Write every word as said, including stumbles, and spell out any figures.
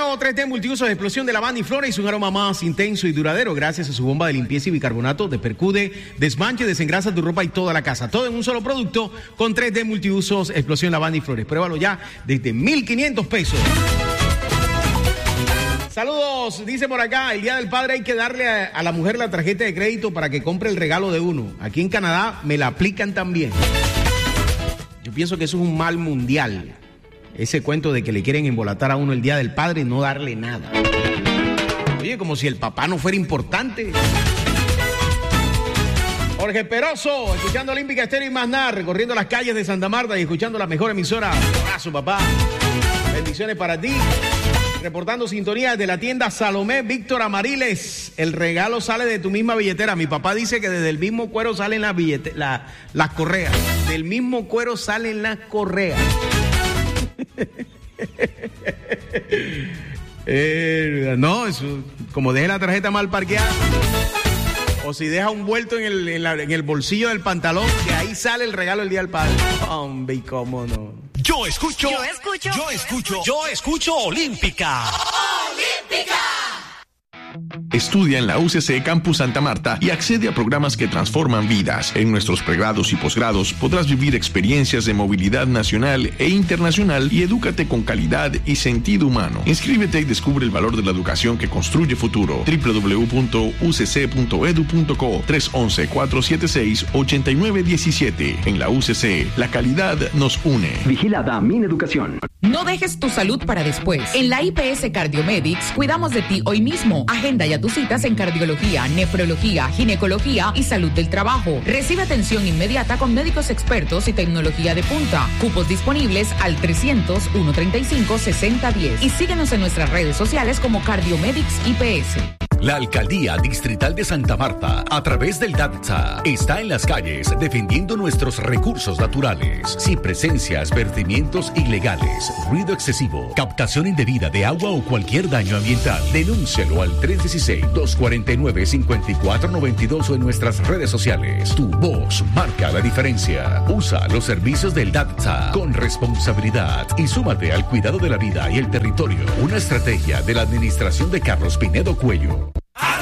nuevo tres D Multiusos de explosión de lavanda y flores y un aroma más intenso y duradero gracias a su bomba de limpieza y bicarbonato de percude, desmanche, desengrasa tu ropa y toda la casa. Todo en un solo producto con tres D Multiusos, explosión lavanda y flores. Pruébalo ya desde mil quinientos pesos. Saludos, dice por acá, el Día del Padre hay que darle a, a la mujer la tarjeta de crédito para que compre el regalo de uno. Aquí en Canadá me la aplican también. Yo pienso que eso es un mal mundial. Ese cuento de que le quieren embolatar a uno el Día del Padre y no darle nada. Oye, como si el papá no fuera importante. Jorge Peroso, escuchando Olímpica Estéreo y más nada, recorriendo las calles de Santa Marta y escuchando la mejor emisora. Un abrazo, papá. Bendiciones para ti. Reportando sintonía de la tienda Salomé Víctor Amariles. El regalo sale de tu misma billetera. Mi papá dice que desde el mismo cuero salen las billete- la, las correas. Del mismo cuero salen las correas. eh, no, eso, como deje la tarjeta mal parqueada o si deja un vuelto en el, en, la, en el bolsillo del pantalón, que ahí sale el regalo el Día del Padre. Hombre, ¿cómo no? Yo escucho, yo escucho, yo escucho, yo escucho Olímpica. Olímpica. Estudia en la U C C Campus Santa Marta y accede a programas que transforman vidas. En nuestros pregrados y posgrados podrás vivir experiencias de movilidad nacional e internacional y edúcate con calidad y sentido humano. Inscríbete y descubre el valor de la educación que construye futuro. doble u doble u doble u punto u c c punto e d u punto co tres uno uno, cuatro siete seis, ocho nueve uno siete. En la U C C, la calidad nos une. Vigilada Mineducación. No dejes tu salud para después. En la I P S Cardiomedics cuidamos de ti hoy mismo. Agenda ya tus citas en cardiología, nefrología, ginecología y salud del trabajo. Recibe atención inmediata con médicos expertos y tecnología de punta. Cupos disponibles al trescientos, ciento treinta y cinco, sesenta diez. Y síguenos en nuestras redes sociales como Cardiomedics I P S. La Alcaldía Distrital de Santa Marta, a través del D A T S A, está en las calles defendiendo nuestros recursos naturales. Si presencias vertimientos ilegales, ruido excesivo, captación indebida de agua o cualquier daño ambiental, denúncialo al tres uno seis, dos cuatro nueve, cinco cuatro nueve dos o en nuestras redes sociales. Tu voz marca la diferencia. Usa los servicios del D A T S A con responsabilidad y súmate al cuidado de la vida y el territorio. Una estrategia de la administración de Carlos Pinedo Cuello.